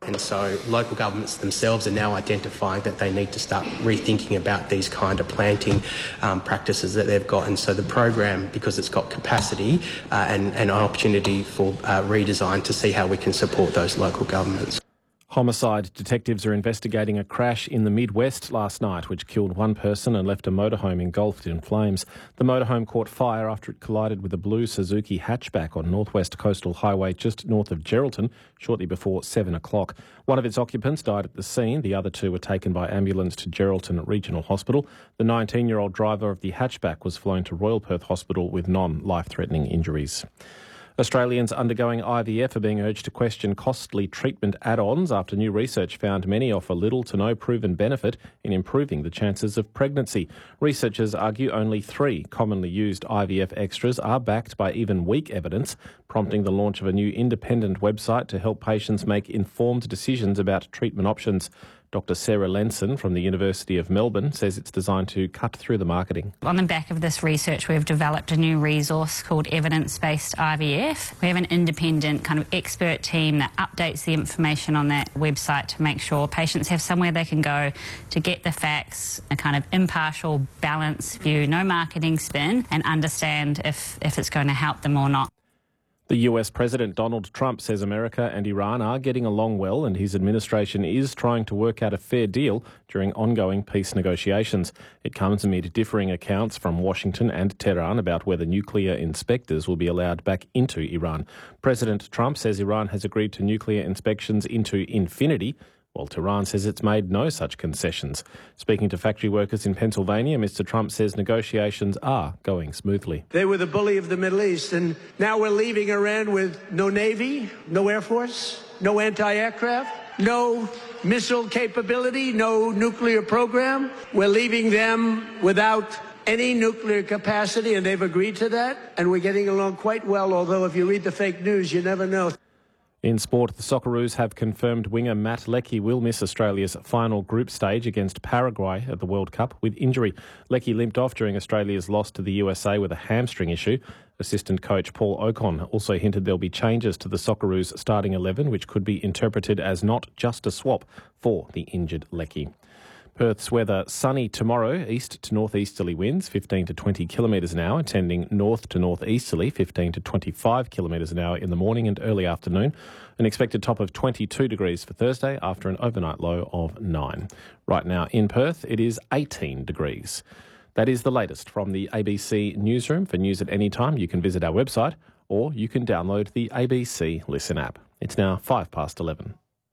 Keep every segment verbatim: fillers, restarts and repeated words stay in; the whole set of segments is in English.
And so local governments themselves are now identifying that they need to start rethinking about these kind of planting um, practices that they've got. And so the program, because it's got capacity uh, and, and an opportunity for uh, redesign to see how we can support those local governments. Homicide detectives are investigating a crash in the Midwest last night which killed one person and left a motorhome engulfed in flames. The motorhome caught fire after it collided with a blue Suzuki hatchback on Northwest Coastal Highway just north of Geraldton shortly before seven o'clock. One of its occupants died at the scene. The other two were taken by ambulance to Geraldton Regional Hospital. The nineteen-year-old driver of the hatchback was flown to Royal Perth Hospital with non-life-threatening injuries. Australians undergoing I V F are being urged to question costly treatment add-ons after new research found many offer little to no proven benefit in improving the chances of pregnancy. Researchers argue only three commonly used I V F extras are backed by even weak evidence, prompting the launch of a new independent website to help patients make informed decisions about treatment options. Doctor Sarah Lenson from the University of Melbourne says it's designed to cut through the marketing. On the back of this research, we've developed a new resource called Evidence-Based I V F. We have an independent kind of expert team that updates the information on that website to make sure patients have somewhere they can go to get the facts, a kind of impartial, balanced view, no marketing spin, and understand if, if it's going to help them or not. The U S President Donald Trump says America and Iran are getting along well and his administration is trying to work out a fair deal during ongoing peace negotiations. It comes amid differing accounts from Washington and Tehran about whether nuclear inspectors will be allowed back into Iran. President Trump says Iran has agreed to nuclear inspections into infinity, while Tehran says it's made no such concessions. Speaking to factory workers in Pennsylvania, Mister Trump says negotiations are going smoothly. They were the bully of the Middle East, and now we're leaving Iran with no Navy, no Air Force, no anti-aircraft, no missile capability, no nuclear program. We're leaving them without any nuclear capacity, and they've agreed to that, and we're getting along quite well, although if you read the fake news, you never know. In sport, the Socceroos have confirmed winger Matt Leckie will miss Australia's final group stage against Paraguay at the World Cup with injury. Leckie limped off during Australia's loss to the U S A with a hamstring issue. Assistant coach Paul Ocon also hinted there'll be changes to the Socceroos starting eleven, which could be interpreted as not just a swap for the injured Leckie. Perth's weather sunny tomorrow, east to northeasterly winds fifteen to twenty kilometres an hour, tending north to northeasterly fifteen to twenty-five kilometres an hour in the morning and early afternoon. An expected top of twenty-two degrees for Thursday after an overnight low of nine. Right now in Perth, it is eighteen degrees. That is the latest from the A B C newsroom. For news at any time, you can visit our website or you can download the A B C Listen app. It's now five past eleven.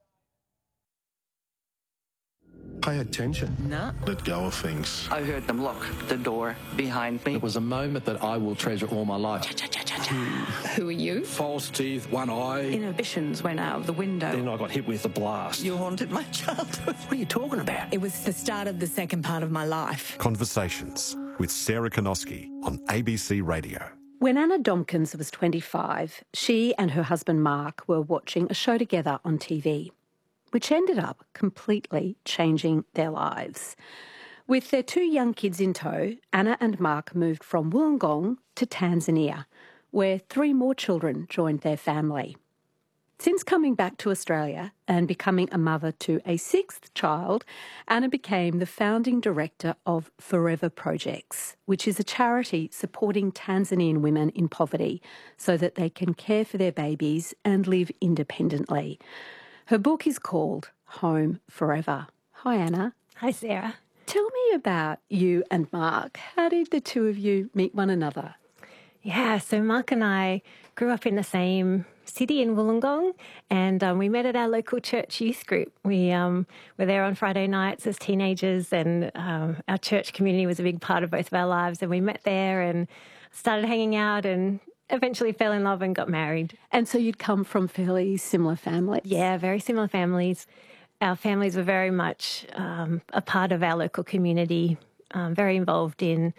Pay attention. No. Let go of things. I heard them lock the door behind me. It was a moment that I will treasure all my life. Who are you? False teeth, one eye. Inhibitions went out of the window. Then I got hit with a blast. You haunted my childhood. What are you talking about? It was the start of the second part of my life. Conversations with Sarah Konoski on A B C Radio. When Anna Domkins was twenty-five, she and her husband Mark were watching a show together on T V, which ended up completely changing their lives. With their two young kids in tow, Anna and Mark moved from Wollongong to Tanzania, where three more children joined their family. Since coming back to Australia and becoming a mother to a sixth child, Anna became the founding director of Forever Projects, which is a charity supporting Tanzanian women in poverty so that they can care for their babies and live independently. Her book is called Home Forever. Hi, Anna. Hi, Sarah. Tell me about you and Mark. How did the two of you meet one another? Yeah, so Mark and I grew up in the same city in Wollongong, and um, we met at our local church youth group. We um, were there on Friday nights as teenagers, and um, our church community was a big part of both of our lives, and we met there and started hanging out and eventually fell in love and got married. And so you'd come from fairly similar families? Yeah, very similar families. Our families were very much um, a part of our local community, um, very involved in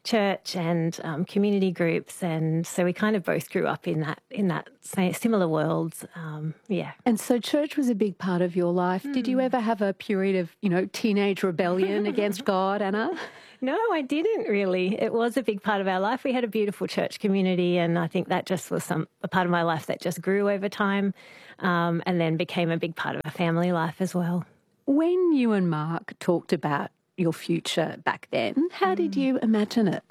church and um, community groups, and so we kind of both grew up in that in that similar worlds. Um, yeah. And so church was a big part of your life. Mm. Did you ever have a period of, you know, teenage rebellion against God, Anna? No, I didn't really. It was a big part of our life. We had a beautiful church community, and I think that just was some a part of my life that just grew over time, um, and then became a big part of our family life as well. When you and Mark talked about your future back then, how mm. did you imagine it?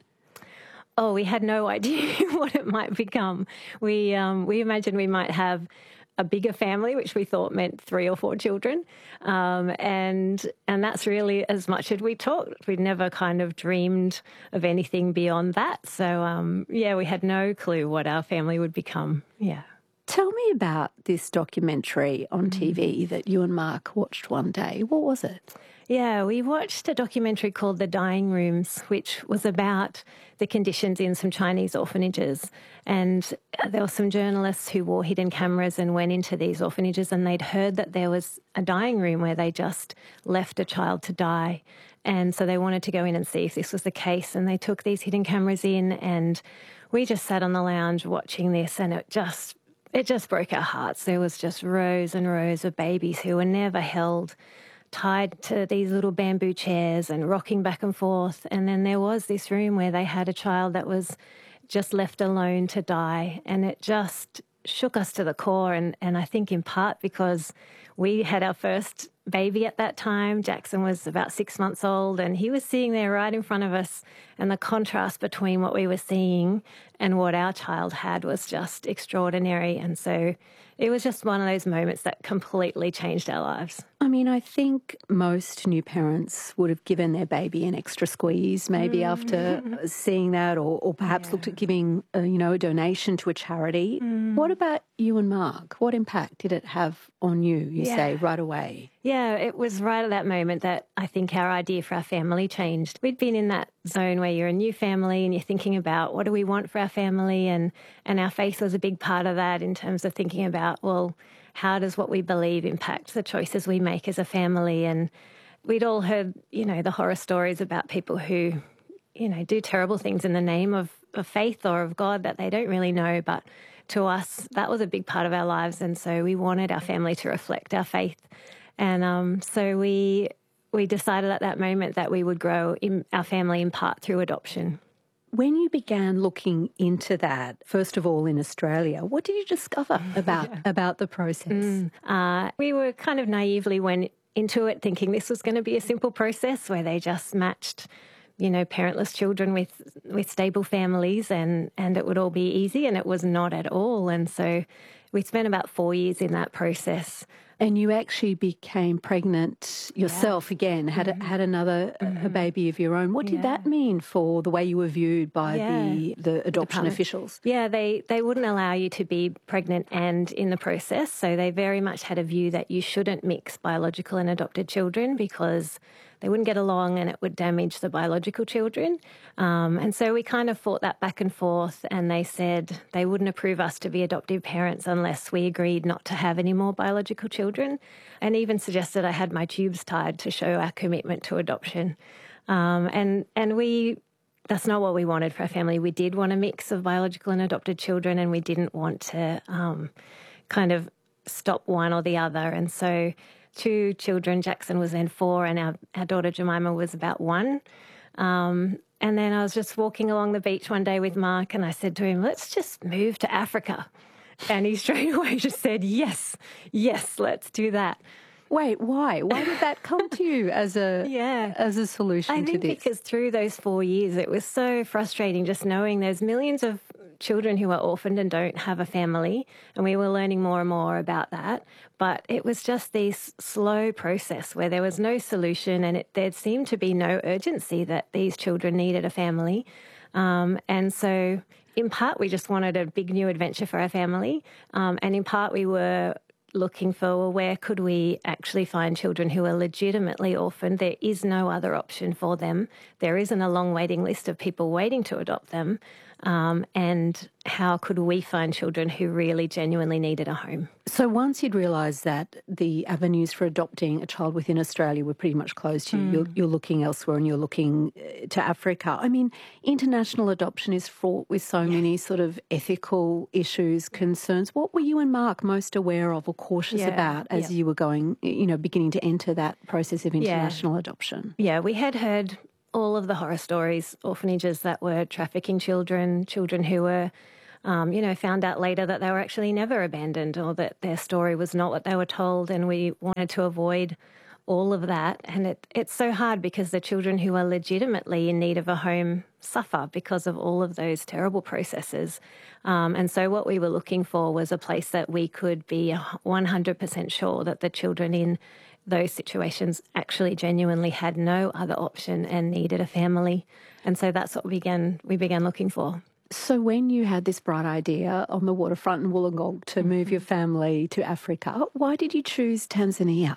Oh, we had no idea what it might become. We um, we imagined we might have a bigger family, which we thought meant three or four children, um, and and that's really as much as we talked. We'd never kind of dreamed of anything beyond that. So um, yeah, we had no clue what our family would become. Yeah. Tell me about this documentary on T V that you and Mark watched one day. What was it? Yeah, we watched a documentary called The Dying Rooms, which was about the conditions in some Chinese orphanages. And there were some journalists who wore hidden cameras and went into these orphanages, and they'd heard that there was a dying room where they just left a child to die. And so they wanted to go in and see if this was the case. And they took these hidden cameras in, and we just sat on the lounge watching this, and it just it just broke our hearts. There was just rows and rows of babies who were never held, tied to these little bamboo chairs and rocking back and forth. And then there was this room where they had a child that was just left alone to die. And it just shook us to the core. And, and I think in part because we had our first baby at that time. Jackson was about six months old, and he was sitting there right in front of us. And the contrast between what we were seeing and what our child had was just extraordinary. And so it was just one of those moments that completely changed our lives. I mean, I think most new parents would have given their baby an extra squeeze maybe mm. after seeing that, or, or perhaps yeah. looked at giving, a, you know, a donation to a charity. Mm. What about you and Mark? What impact did it have on you, you yeah. say, right away? Yeah, it was right at that moment that I think our idea for our family changed. We'd been in that zone where you're a new family and you're thinking about what do we want for our family, and, and our faith was a big part of that in terms of thinking about, well, how does what we believe impact the choices we make as a family? And we'd all heard, you know, the horror stories about people who, you know, do terrible things in the name of, of faith or of God that they don't really know. But to us, that was a big part of our lives. And so we wanted our family to reflect our faith. And um, so we we decided at that moment that we would grow in our family in part through adoption. When you began looking into that, first of all in Australia, what did you discover about yeah. about the process? Mm. Uh, we were kind of naively went into it thinking this was going to be a simple process where they just matched, you know, parentless children with with stable families, and, and it would all be easy, and it was not at all. And so we spent about four years in that process. And you actually became pregnant yourself yeah. again, had mm-hmm. a, had another mm-hmm. a baby of your own. What did yeah. that mean for the way you were viewed by yeah. the, the adoption Department. officials? Yeah, they, they wouldn't allow you to be pregnant and in the process. So they very much had a view that you shouldn't mix biological and adopted children because they wouldn't get along and it would damage the biological children. Um, and so we kind of fought that back and forth, and they said they wouldn't approve us to be adoptive parents unless we agreed not to have any more biological children, and even suggested I had my tubes tied to show our commitment to adoption. Um, and, and we... That's not what we wanted for our family. We did want a mix of biological and adopted children, and we didn't want to um, kind of stop one or the other. And so two children, Jackson was then four, and our, our daughter Jemima was about one. Um, and then I was just walking along the beach one day with Mark, and I said to him, let's just move to Africa. And he straight away just said, yes, yes, let's do that. Wait, why? Why did that come to you as a yeah. as a solution I to think this? Because through those four years, it was so frustrating just knowing there's millions of children who are orphaned and don't have a family, and we were learning more and more about that. But it was just this slow process where there was no solution, and it, there seemed to be no urgency that these children needed a family. Um, and so in part, we just wanted a big new adventure for our family, um, and in part we were looking for, well, where could we actually find children who are legitimately orphaned? There is no other option for them. There isn't a long waiting list of people waiting to adopt them. um, and how could we find children who really genuinely needed a home. So once you'd realised that the avenues for adopting a child within Australia were pretty much closed to you, mm. you're, you're looking elsewhere and you're looking to Africa. I mean, international adoption is fraught with so yeah. many sort of ethical issues, concerns. What were you and Mark most aware of or cautious yeah. about as yeah. you were going, you know, beginning to enter that process of international yeah. adoption? Yeah, we had heard all of the horror stories, orphanages that were trafficking children, children who were, um, you know, found out later that they were actually never abandoned or that their story was not what they were told, and we wanted to avoid all of that. And it, it's so hard because the children who are legitimately in need of a home suffer because of all of those terrible processes. Um, and so what we were looking for was a place that we could be one hundred percent sure that the children in those situations actually genuinely had no other option and needed a family. And so that's what we began, we began looking for. So when you had this bright idea on the waterfront in Wollongong to move your family to Africa, why did you choose Tanzania?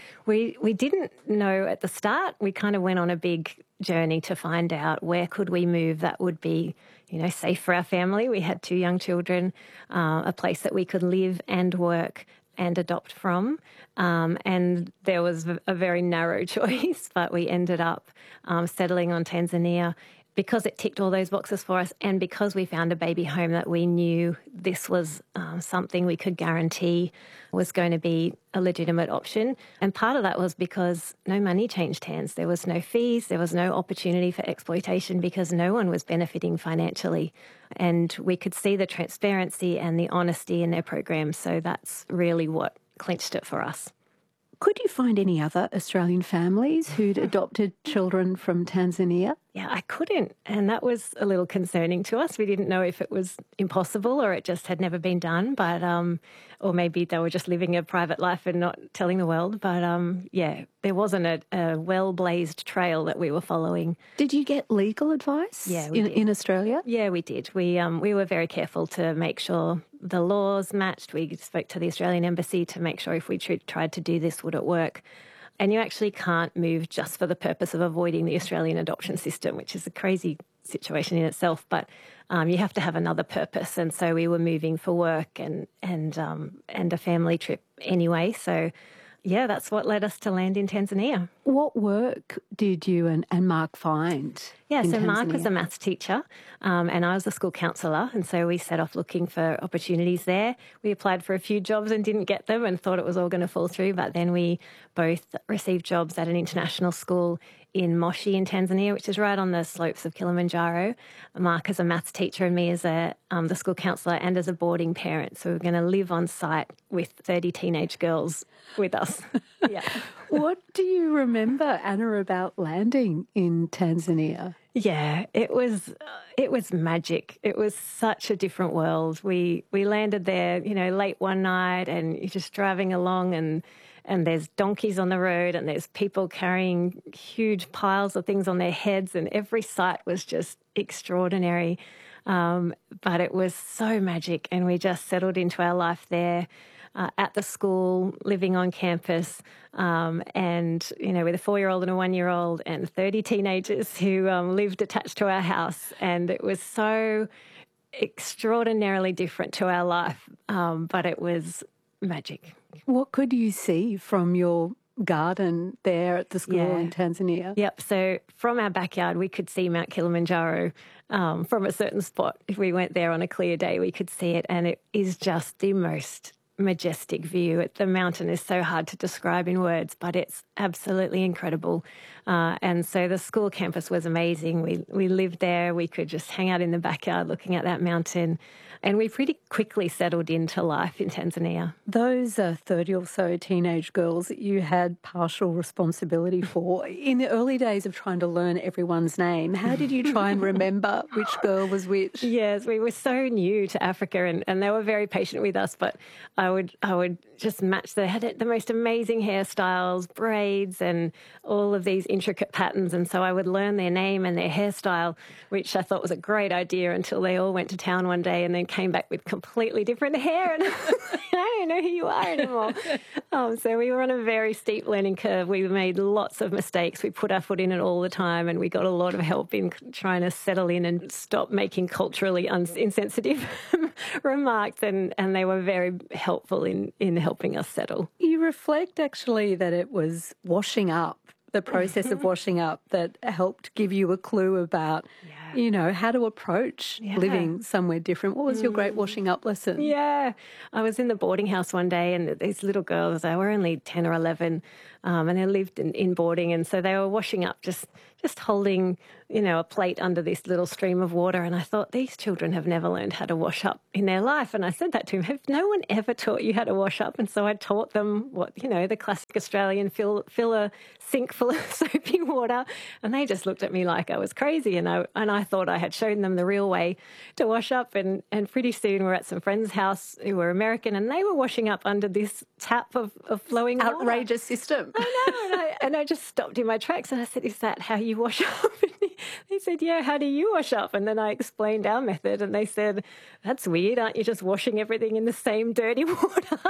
We we didn't know at the start. We kind of went on a big journey to find out where could we move that would be, you know, safe for our family. We had two young children, uh, a place that we could live and work and adopt from. Um, and there was a very narrow choice, but we ended up um, settling on Tanzania because it ticked all those boxes for us and because we found a baby home that we knew this was um, something we could guarantee was going to be a legitimate option. And part of that was because no money changed hands. There was no fees, there was no opportunity for exploitation because no one was benefiting financially. And we could see the transparency and the honesty in their programs. So that's really what clinched it for us. Could you find any other Australian families who'd adopted children from Tanzania? Yeah, I couldn't. And that was a little concerning to us. We didn't know if it was impossible or it just had never been done, but um, or maybe they were just living a private life and not telling the world. But um, yeah, there wasn't a, a well-blazed trail that we were following. Did you get legal advice yeah, we in, did. in Australia? Yeah, we did. We um, we were very careful to make sure the laws matched. We spoke to the Australian Embassy to make sure if we tr- tried to do this, would it work? And you actually can't move just for the purpose of avoiding the Australian adoption system, which is a crazy situation in itself. But um, you have to have another purpose. And so we were moving for work and and um, and a family trip anyway. So, yeah, that's what led us to land in Tanzania. What work did you and, and Mark find? Yeah, in so Tanzania? Mark was a maths teacher um, and I was a school counsellor, and so we set off looking for opportunities there. We applied for a few jobs and didn't get them and thought it was all going to fall through, but then we both received jobs at an international school in Moshi in Tanzania, which is right on the slopes of Kilimanjaro. Mark as a maths teacher and me as a um, the school counsellor and as a boarding parent. So we were going to live on site with thirty teenage girls with us. Yeah. What do you remember, Anna, about landing in Tanzania? Yeah, it was it was magic. It was such a different world. We we landed there, you know, late one night, and you're just driving along, and and there's donkeys on the road, and there's people carrying huge piles of things on their heads, and every sight was just extraordinary. Um, but it was so magic, and we just settled into our life there. Uh, at the school, living on campus, um, and, you know, with a four-year-old and a one-year-old and thirty teenagers who um, lived attached to our house. And it was so extraordinarily different to our life, um, but it was magic. What could you see from your garden there at the school yeah. in Tanzania? Yep. So from our backyard, we could see Mount Kilimanjaro um, from a certain spot. If we went there on a clear day, we could see it, and it is just the most majestic view. The mountain is so hard to describe in words, but it's absolutely incredible. Uh, and so the school campus was amazing. We we lived there. We could just hang out in the backyard looking at that mountain. And we pretty quickly settled into life in Tanzania. Those uh, thirty or so teenage girls that you had partial responsibility for, in the early days of trying to learn everyone's name, how did you try and remember which girl was which? Yes, we were so new to Africa, and, and they were very patient with us. But I I would I would just match. They had the most amazing hairstyles, braids, and all of these intricate patterns. And so I would learn their name and their hairstyle, which I thought was a great idea until they all went to town one day and then came back with completely different hair. And I don't know who you are anymore. Um, so we were on a very steep learning curve. We made lots of mistakes. We put our foot in it all the time, and we got a lot of help in trying to settle in and stop making culturally un- insensitive remarks. And, and they were very helpful in, in helping us settle. You reflect actually that it was washing up, the process of washing up, that helped give you a clue about, yeah. you know, how to approach yeah. living somewhere different. What was mm. your great washing up lesson? Yeah. I was in the boarding house one day, and these little girls, they were only ten or eleven, um, and they lived in, in boarding, and so they were washing up, just just holding, you know, a plate under this little stream of water. And I thought, these children have never learned how to wash up in their life. And I said that to him, have no one ever taught you how to wash up? And so I taught them what, you know, the classic Australian, fill, fill a sink full of soapy water. And they just looked at me like I was crazy. And I and I thought I had shown them the real way to wash up. And, and pretty soon we're at some friends' house who were American, and they were washing up under this tap of, of flowing water. Outrageous system. I know. And I, and I just stopped in my tracks and I said, is that how you wash up? And he, he said, yeah, how do you wash up? And then I explained our method, and they said, that's weird, aren't you just washing everything in the same dirty water?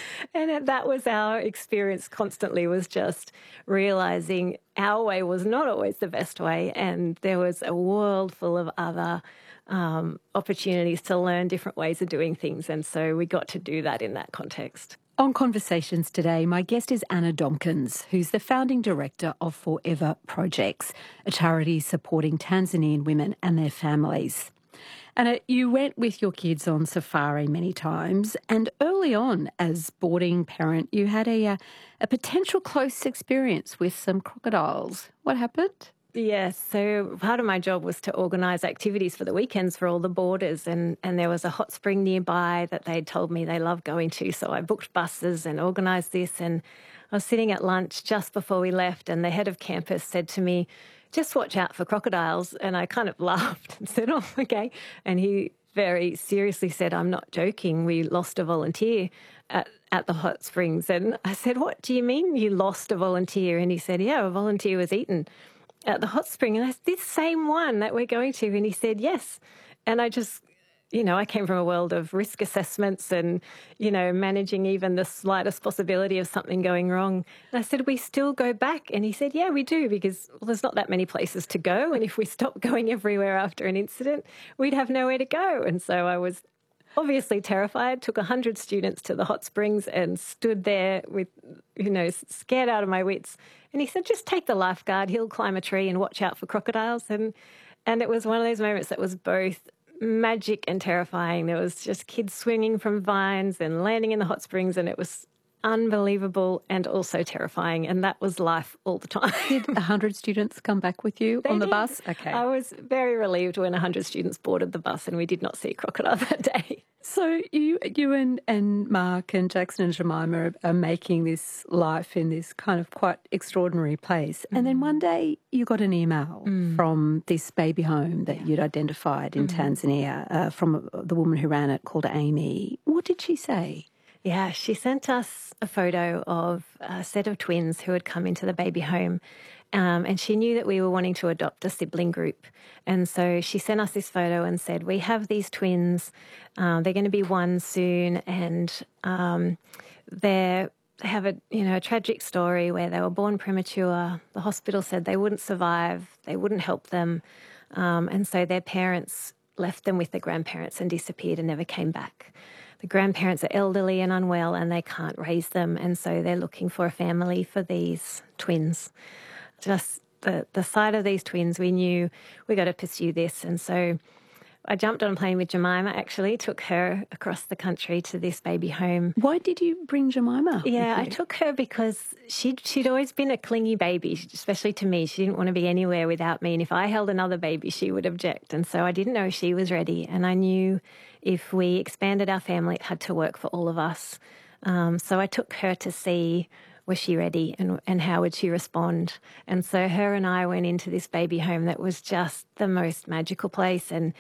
And that was our experience constantly, was just realising our way was not always the best way, and there was a world full of other um, opportunities to learn different ways of doing things, and so we got to do that in that context. On Conversations today, my guest is Anna Domkins, who's the founding director of Forever Projects, a charity supporting Tanzanian women and their families. Anna, you went with your kids on safari many times, and early on as boarding parent, you had a, a, a potential close experience with some crocodiles. What happened? Yes, so part of my job was to organise activities for the weekends for all the boarders, and, and there was a hot spring nearby that they'd told me they loved going to, so I booked buses and organised this, and I was sitting at lunch just before we left, and the head of campus said to me, just watch out for crocodiles, and I kind of laughed and said, oh, okay, and he very seriously said, I'm not joking, we lost a volunteer at, at the hot springs, and I said, what do you mean you lost a volunteer? And he said, yeah, a volunteer was eaten at the hot spring. And I said, this same one that we're going to? And he said, yes. And I just, you know, I came from a world of risk assessments and, you know, managing even the slightest possibility of something going wrong. And I said, we still go back? And he said, yeah, we do, because well, there's not that many places to go. And if we stopped going everywhere after an incident, we'd have nowhere to go. And so I was obviously terrified, took one hundred students to the hot springs and stood there with, you know, scared out of my wits. And he said, just take the lifeguard, he'll climb a tree and watch out for crocodiles. And and it was one of those moments that was both magic and terrifying. There was just kids swinging from vines and landing in the hot springs, and it was unbelievable and also terrifying, and that was life all the time. Did one hundred students come back with you they on the did. bus? Okay. I was very relieved when one hundred students boarded the bus and we did not see a crocodile that day. So you you and, and Mark and Jackson and Jemima are, are making this life in this kind of quite extraordinary place. Mm. And then one day you got an email mm. from this baby home that yeah. you'd identified in mm. Tanzania uh, from the woman who ran it, called Amy. What did she say? Yeah, she sent us a photo of a set of twins who had come into the baby home, um, and she knew that we were wanting to adopt a sibling group. And so she sent us this photo and said, we have these twins, uh, they're going to be one soon, and um, they're, they have a, you know, a tragic story where they were born premature. The hospital said they wouldn't survive, they wouldn't help them, um, and so their parents left them with their grandparents and disappeared and never came back. The grandparents are elderly and unwell and they can't raise them, and so they're looking for a family for these twins. Just the, the sight of these twins, we knew we got to pursue this, and so I jumped on a plane with Jemima, actually, took her across the country to this baby home. Why did you bring Jemima? Yeah, I took her because she'd, she'd always been a clingy baby, especially to me. She didn't want to be anywhere without me, and if I held another baby, she would object, and so I didn't know if she was ready, and I knew if we expanded our family, it had to work for all of us. Um, so I took her to see, was she ready, and, and how would she respond? And so her and I went into this baby home that was just the most magical place, and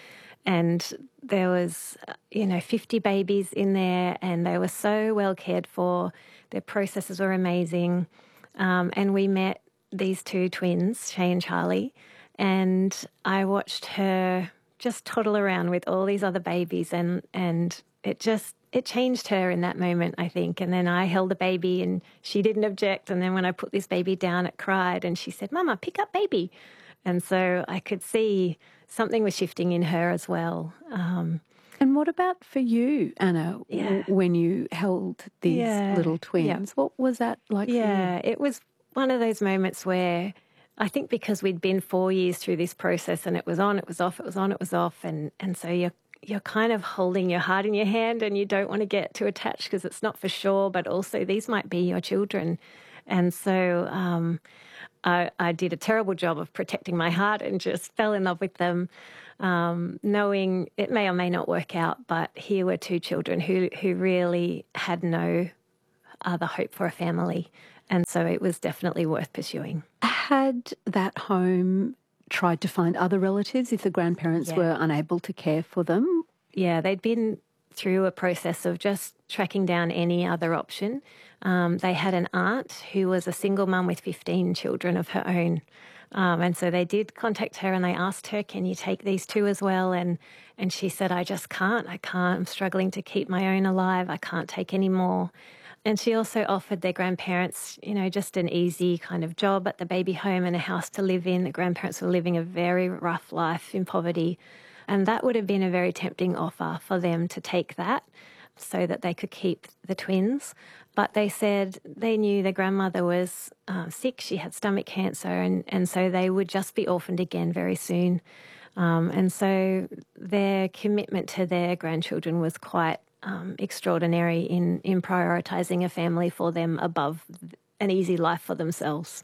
and there was, you know, fifty babies in there, and they were so well cared for. Their processes were amazing. Um, and we met these two twins, Shay and Charlie, and I watched her just toddle around with all these other babies, and, and it just, it changed her in that moment, I think. And then I held the baby and she didn't object. And then when I put this baby down, it cried and she said, "Mama, pick up baby." And so I could see something was shifting in her as well. Um, and what about for you, Anna, yeah. w- when you held these yeah. little twins? Yeah. What was that like yeah, for you? It was one of those moments where I think because we'd been four years through this process and it was on, it was off, it was on, it was off. And, and so you're, you're kind of holding your heart in your hand and you don't want to get too attached because it's not for sure, but also these might be your children. And so um, I, I did a terrible job of protecting my heart and just fell in love with them, um, knowing it may or may not work out, but here were two children who, who really had no other hope for a family. And so it was definitely worth pursuing. Had that home tried to find other relatives if the grandparents Yeah. were unable to care for them? Yeah, they'd been through a process of just tracking down any other option. Um, they had an aunt who was a single mum with fifteen children of her own. Um, and so they did contact her and they asked her, "Can you take these two as well?" And and she said, "I just can't. I can't. I'm struggling to keep my own alive. I can't take any more." And she also offered their grandparents, you know, just an easy kind of job at the baby home and a house to live in. The grandparents were living a very rough life in poverty. And that would have been a very tempting offer for them to take that so that they could keep the twins. But they said they knew their grandmother was uh, sick. She had stomach cancer, and, and so they would just be orphaned again very soon. Um, and so their commitment to their grandchildren was quite um, extraordinary in, in prioritising a family for them above an easy life for themselves.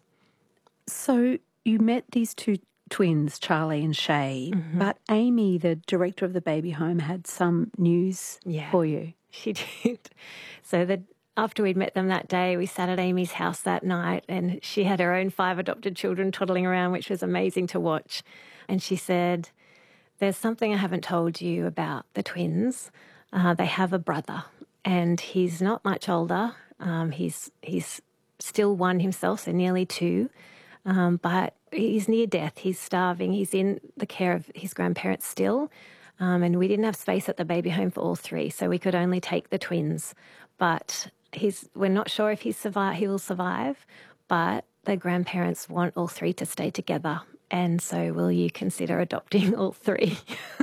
So you met these two twins, Charlie and Shay, Mm-hmm. but Amy, the director of the baby home, had some news Yeah. for you. She did. So the, after we'd met them that day, we sat at Amy's house that night and she had her own five adopted children toddling around, which was amazing to watch. And she said, "There's something I haven't told you about the twins. Uh, they have a brother and he's not much older. Um, he's he's still one himself, so nearly two. Um, but he's near death. He's starving. He's in the care of his grandparents still. Um, and we didn't have space at the baby home for all three, so we could only take the twins. But he's, we're not sure if he's survive, he will survive, but the grandparents want all three to stay together. And so will you consider adopting all three?"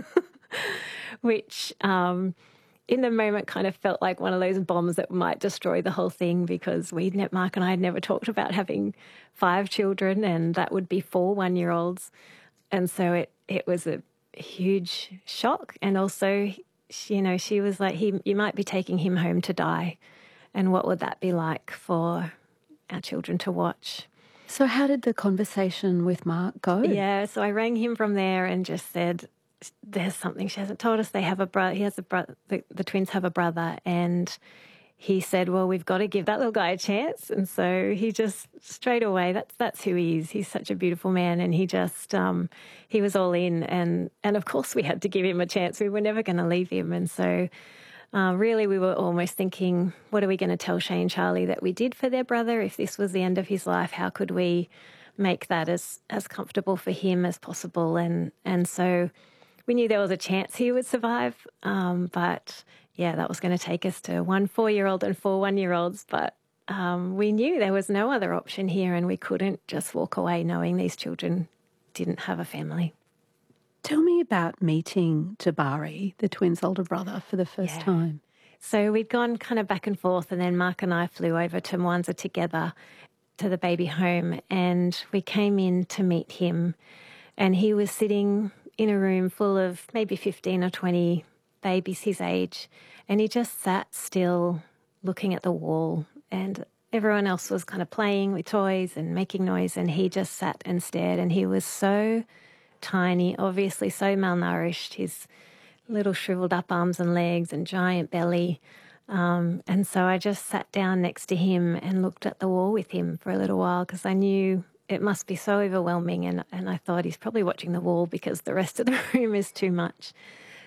Which um, in the moment kind of felt like one of those bombs that might destroy the whole thing, because we, Mark and I had never talked about having five children, and that would be four one-year-olds. And so it, it was a huge shock. And also, she, you know, she was like, he, you might be taking him home to die. And what would that be like for our children to watch? So how did the conversation with Mark go? Yeah, so I rang him from there and just said, "There's something she hasn't told us. They have a brother. He has a brother. The, the twins have a brother." And he said, "Well, we've got to give that little guy a chance." And so he just straight away, that's that's who he is. He's such a beautiful man, and he just um, he was all in. And and of course we had to give him a chance. We were never going to leave him. And so uh, really we were almost thinking, what are we going to tell Shay and Charlie that we did for their brother? If this was the end of his life, how could we make that as as comfortable for him as possible? And and so we knew there was a chance he would survive, um, but yeah, that was going to take us to one four-year-old and four one-year-olds. But um, we knew there was no other option here, and we couldn't just walk away knowing these children didn't have a family. Tell me about meeting Jabari, the twins' older brother, for the first Yeah. time. So we'd gone kind of back and forth, and then Mark and I flew over to Mwanza together to the baby home, and we came in to meet him, and he was sitting in a room full of maybe fifteen or twenty babies his age, and he just sat still looking at the wall, and everyone else was kind of playing with toys and making noise, and he just sat and stared. And he was so tiny, obviously so malnourished, his little shriveled up arms and legs and giant belly. Um, and so I just sat down next to him and looked at the wall with him for a little while, because I knew it must be so overwhelming, and, and I thought he's probably watching the wall because the rest of the room is too much.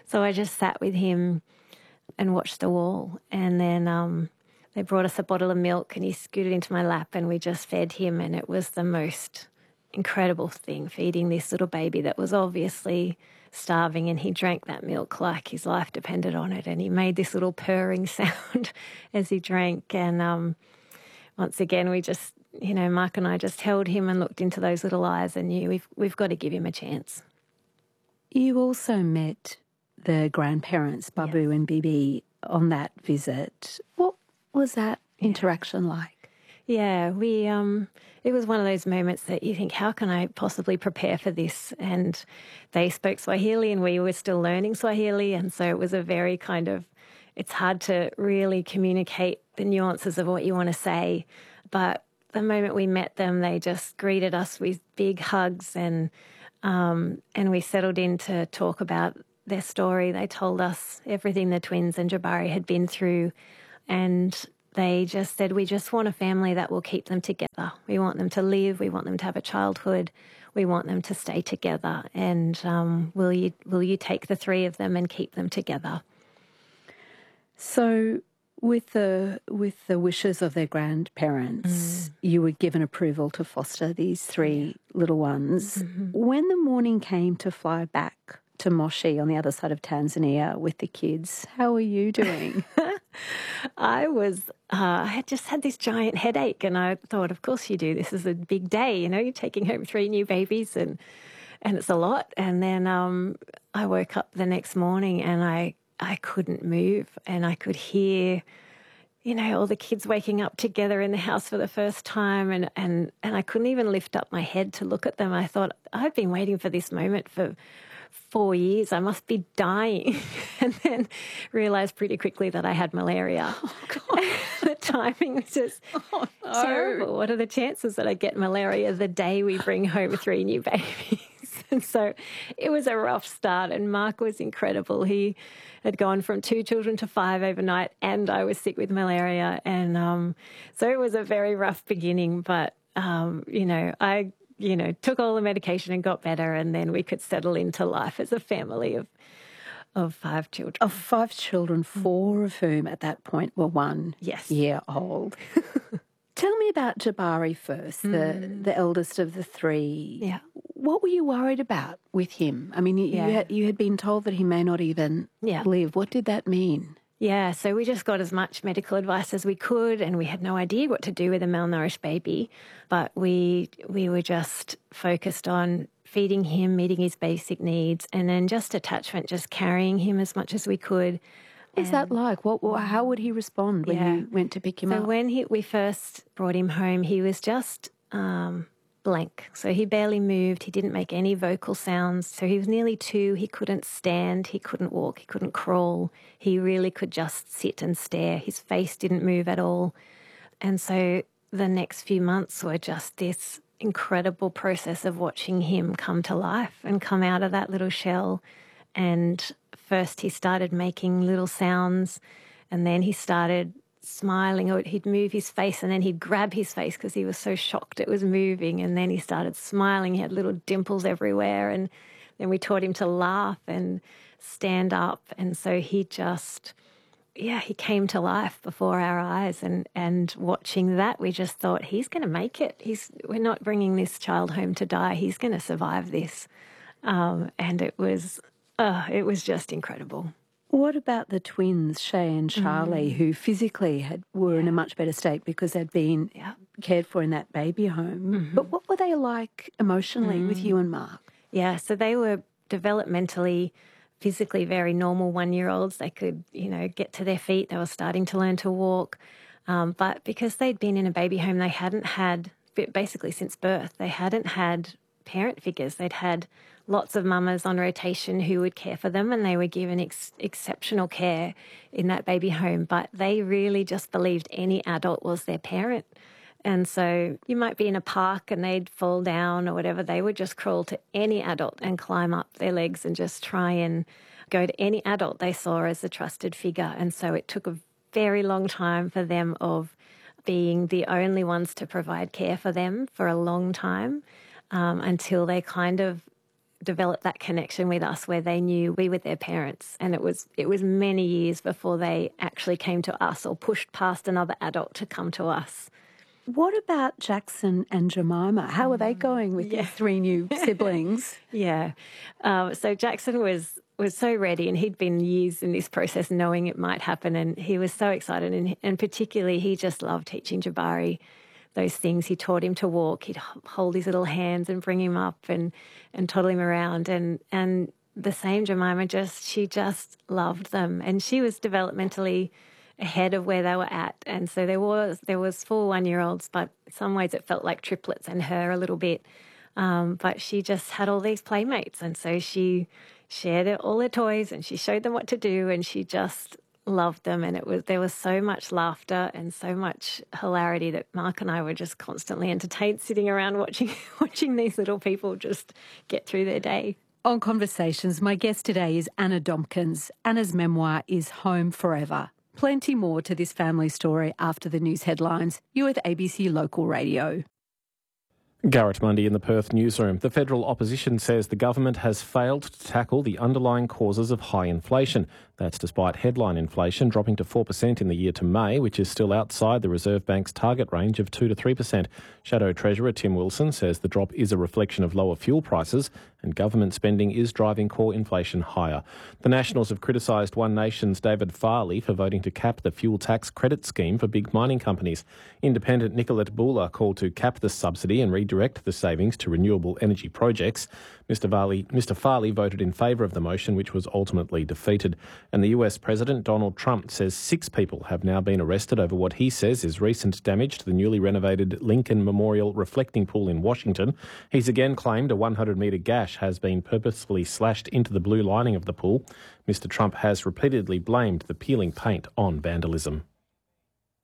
So I just sat with him and watched the wall. And then um, they brought us a bottle of milk and he scooted into my lap and we just fed him. And it was the most incredible thing, feeding this little baby that was obviously starving, and he drank that milk like his life depended on it. And he made this little purring sound as he drank. And um, once again, we just, you know, Mark and I just held him and looked into those little eyes and knew we've, we've got to give him a chance. You also met the grandparents, Babu yes. and Bibi, on that visit. What was that interaction like? Yeah, we. Um, it was one of those moments that you think, how can I possibly prepare for this? And they spoke Swahili and we were still learning Swahili, and so it was a very kind of, it's hard to really communicate the nuances of what you want to say. But the moment we met them, they just greeted us with big hugs, and um, and we settled in to talk about their story. They told us everything the twins and Jabari had been through, and they just said, we just want a family that will keep them together. We want them to live. We want them to have a childhood. We want them to stay together. And um, will you will you take the three of them and keep them together? So with the with the wishes of their grandparents, mm. you were given approval to foster these three little ones. Mm-hmm. When the morning came to fly back to Moshi on the other side of Tanzania with the kids, how are you doing? I was, uh, I had just had this giant headache, and I thought, of course you do. This is a big day, you know, you're taking home three new babies, and and it's a lot. And then um, I woke up the next morning and I, I couldn't move, and I could hear, you know, all the kids waking up together in the house for the first time, and, and, and I couldn't even lift up my head to look at them. I thought, I've been waiting for this moment for four years. I must be dying. And then realised pretty quickly that I had malaria. Oh, God. The timing was just oh, no. terrible. What are the chances that I get malaria the day we bring home three new babies? And so it was a rough start, and Mark was incredible. He had gone from two children to five overnight, and I was sick with malaria. And um, so it was a very rough beginning, but, um, you know, I, you know, took all the medication and got better, and then we could settle into life as a family of of five children. Of five children, four of whom at that point were one yes. year old. Tell me about Jabari first, mm. the, the eldest of the three. Yeah. What were you worried about with him? I mean, you, yeah. you, had, you had been told that he may not even yeah. live. What did that mean? Yeah, so we just got as much medical advice as we could, and we had no idea what to do with a malnourished baby. But we we were just focused on feeding him, meeting his basic needs, and then just attachment, just carrying him as much as we could. What was that like? What, what? How would he respond when yeah. you went to pick him so up? So when he, we first brought him home, he was just um, blank. So he barely moved. He didn't make any vocal sounds. So he was nearly two. He couldn't stand. He couldn't walk. He couldn't crawl. He really could just sit and stare. His face didn't move at all. And so the next few months were just this incredible process of watching him come to life and come out of that little shell. And first he started making little sounds, and then he started smiling, or he'd move his face, and then he'd grab his face because he was so shocked it was moving, and then he started smiling. He had little dimples everywhere, and then we taught him to laugh and stand up, and so he just, yeah, he came to life before our eyes, and, and watching that, we just thought, he's going to make it. He's we're not bringing this child home to die. He's going to survive this. Um, and it was, uh, it was just incredible. What about the twins, Shay and Charlie, mm. who physically had were yeah. in a much better state because they'd been yeah. cared for in that baby home? Mm-hmm. But what were they like emotionally mm. with you and Mark? Yeah, so they were developmentally, physically very normal one-year-olds. They could, you know, get to their feet. They were starting to learn to walk. Um, but because they'd been in a baby home, they hadn't had, basically since birth, they hadn't had parent figures. They'd had lots of mamas on rotation who would care for them, and they were given ex- exceptional care in that baby home, but they really just believed any adult was their parent. And so you might be in a park and they'd fall down or whatever. They would just crawl to any adult and climb up their legs and just try and go to any adult they saw as a trusted figure. And so it took a very long time for them of being the only ones to provide care for them for a long time, um, until they kind of developed that connection with us where they knew we were their parents. And it was it was many years before they actually came to us or pushed past another adult to come to us. What about Jackson and Jemima? How are they going with Yeah. their three new siblings? Yeah. Um, so Jackson was was so ready, and he'd been years in this process knowing it might happen, and he was so excited, and, and particularly he just loved teaching Jabari those things. He taught him to walk. He'd hold his little hands and bring him up and, and toddle him around, and, and the same Jemima, just she just loved them, and she was developmentally ahead of where they were at. And so there was there was four one-year-olds, but in some ways it felt like triplets and her a little bit. Um, but she just had all these playmates, and so she shared all her toys and she showed them what to do, and she just loved them. And it was there was so much laughter and so much hilarity that Mark and I were just constantly entertained sitting around watching watching these little people just get through their day. On Conversations, my guest today is Anna Domkins. Anna's memoir is Home Forever. Plenty more to this family story after the news headlines. You're with A B C Local Radio. Garrett Mundy in the Perth newsroom. The federal opposition says the government has failed to tackle the underlying causes of high inflation. That's despite headline inflation dropping to four percent in the year to May, which is still outside the Reserve Bank's target range of two to three percent. Shadow Treasurer Tim Wilson says the drop is a reflection of lower fuel prices and government spending is driving core inflation higher. The Nationals have criticised One Nation's David Farley for voting to cap the fuel tax credit scheme for big mining companies. Independent Nicolette Bula called to cap the subsidy and redirect the savings to renewable energy projects. Mister Farley, Mister Farley voted in favour of the motion, which was ultimately defeated. And the U S President Donald Trump says six people have now been arrested over what he says is recent damage to the newly renovated Lincoln Memorial reflecting pool in Washington. He's again claimed a one hundred metre gash has been purposefully slashed into the blue lining of the pool. Mister Trump has repeatedly blamed the peeling paint on vandalism.